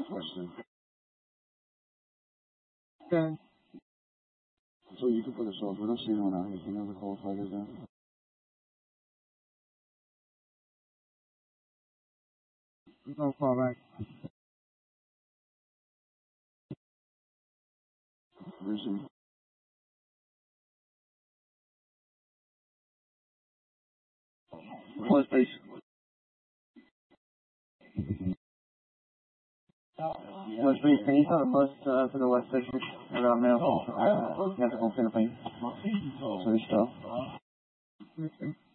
question. Okay. So you can put a short with a sheen on it. You can have a cold fire there. No far back. Version. Close, please. Close, please. Can you start the post for the West Section around now? You have to open the plane. So we start.